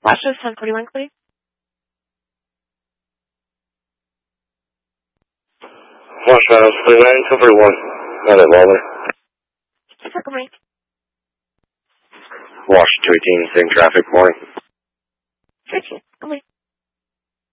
Washington 1041, please. Washington 1041. Not at Lawler. Circle Mike. Washington 218, same traffic, morning. 13.